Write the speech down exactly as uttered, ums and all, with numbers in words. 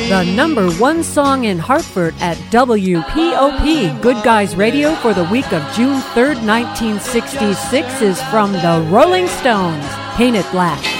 The number one song in Hartford at W P O P Good Guys Radio for the week of June third, nineteen sixty-six is from the Rolling Stones, Paint It Black.